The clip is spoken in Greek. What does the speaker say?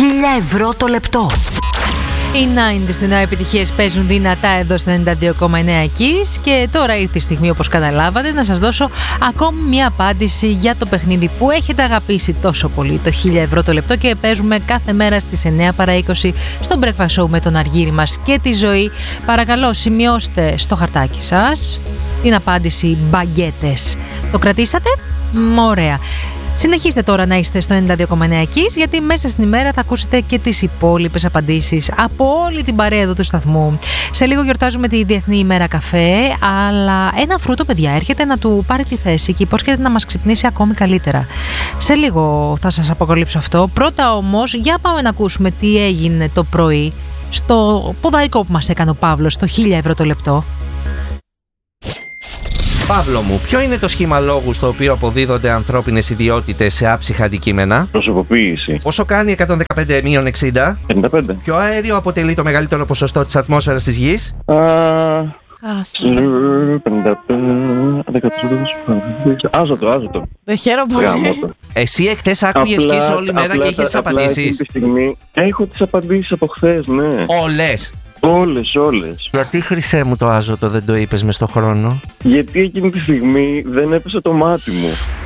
1.000 € το λεπτό. Οι 90's του νέου επιτυχίες παίζουν δυνατά εδώ στο 92,9 Kiss και τώρα ήρθε η στιγμή, όπως καταλάβατε, να σας δώσω ακόμη μια απάντηση για το παιχνίδι που έχετε αγαπήσει τόσο πολύ, το 1.000 € το λεπτό, και παίζουμε κάθε μέρα στις 9 παρά 20 στο Breakfast Show με τον Αργύρη μας και τη Ζωή. Παρακαλώ, σημειώστε στο χαρτάκι σας την απάντηση μπαγκέτες. Το κρατήσατε? Ωραία. Συνεχίστε τώρα να είστε στο 92,9 Kiss, γιατί μέσα στην ημέρα θα ακούσετε και τις υπόλοιπες απαντήσεις από όλη την παρέα εδώ του σταθμού. Σε λίγο γιορτάζουμε τη Διεθνή ημέρα καφέ, αλλά ένα φρούτο, παιδιά, έρχεται να του πάρει τη θέση και υπόσχεται να μας ξυπνήσει ακόμη καλύτερα. Σε λίγο θα σας αποκαλύψω αυτό. Πρώτα όμως, για πάμε να ακούσουμε τι έγινε το πρωί στο ποδαρικό που μας έκανε ο Παύλος, στο 1.000 € το λεπτό. Παύλο μου, ποιο είναι το σχήμα λόγου στο οποίο αποδίδονται ανθρώπινες ιδιότητες σε άψυχα αντικείμενα? Προσωποποίηση. Πόσο κάνει 115 μείον 60? 55. Ποιο αέριο αποτελεί το μεγαλύτερο ποσοστό της ατμόσφαιρας της Γης? 55. Άζωτο. Δεν χαίρομαι πολύ. Εσύ εχθές άκουγες και είσαι όλη μέρα και είχες τις απαντήσεις? Έχω τις απαντήσεις από χθες, ναι. Όλες. Όλες. Γιατί, χρυσέ μου, το άζωτο δεν το είπες μες στο χρόνο? Γιατί εκείνη τη στιγμή δεν έπεσε το μάτι μου.